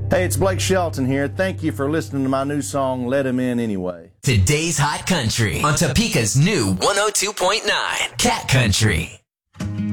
Hey, it's Blake Shelton here. Thank you for listening to my new song, Let Him In Anyway. Today's Hot Country on Topeka's new 102.9 Cat Country.